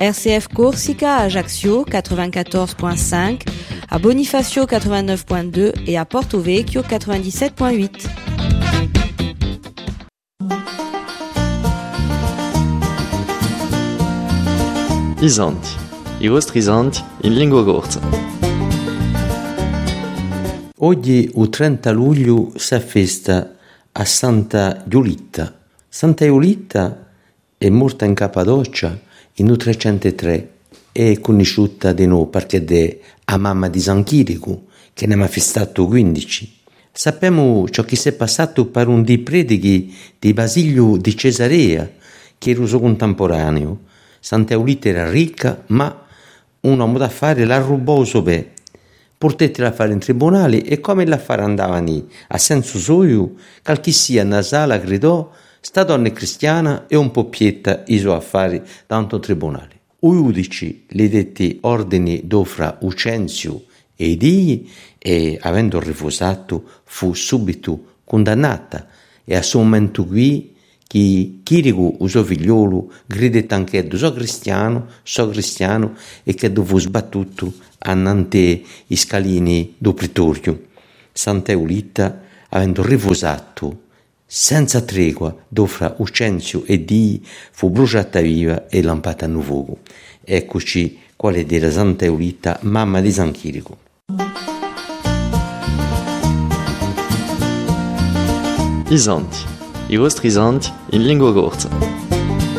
RCF Corsica à Ajaccio 94.5, à Bonifacio 89.2 et à Porto Vecchio 97.8. Isanti, i vostri isanti in lingua corsa. Oggi, il 30 luglio, si festa a Santa Giulitta. Santa Giulitta è morta in Cappadocia in 303 e è conosciuta di noi perché è la mamma di San Chirico, che ne ha festato 15. Sappiamo ciò che si è passato per un dei predichi di Basilio di Cesarea, che era il suo contemporaneo. Santa Giulitta era ricca, ma un uomo d'affari la rubò bene. Portette l'affare in tribunale e come l'affare andava lì, a senso suo, qualche sia una sala gridò, sta donna è cristiana e un po' pietta i suoi affari tanto tribunale. I giudici le detti ordini d'ofra Ucenzio e digli e, avendo rifusato, fu subito condannata e a suo momento qui che Chirico, il suo figliolo, gridette anche so cristiano e che fu sbattuto annante i scalini do pretorio. Santa Giulitta, avendo rifusato senza tregua d'ofra Ucenzio e Dii, fu bruciata viva e lampata a fuoco. Eccoci quale era Santa Giulitta, mamma di San Chirico. Isanti, i vostri isanti in lingua corsa.